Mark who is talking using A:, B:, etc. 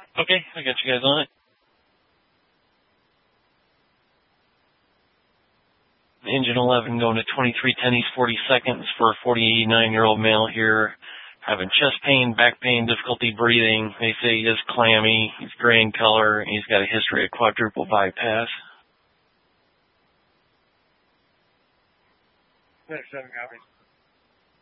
A: Okay, I got you guys on it. Engine 11 going to 2310 East 42nd for a 49-year-old male here, having chest pain, back pain, difficulty breathing. They say he is clammy, he's gray in color, and he's got a history of quadruple bypass.
B: Next 7 copies.